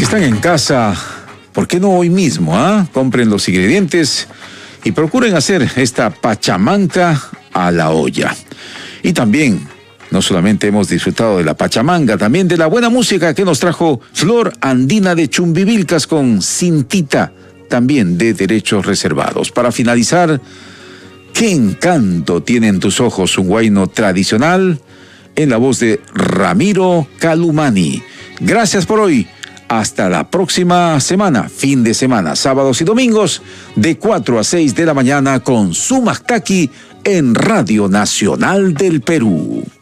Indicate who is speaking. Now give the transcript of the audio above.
Speaker 1: están en casa, ¿por qué no hoy mismo? Compren los ingredientes y procuren hacer esta pachamanca a la olla. Y también, no solamente hemos disfrutado de la pachamanga, también de la buena música que nos trajo Flor Andina de Chumbivilcas con Cintita, también de Derechos Reservados. Para finalizar, ¿qué encanto tienen tus ojos? Un huayno tradicional en la voz de Ramiro Calumani. Gracias por hoy. Hasta la próxima semana, fin de semana, sábados y domingos, de 4 a 6 de la mañana con Sumactaqui en Radio Nacional del Perú.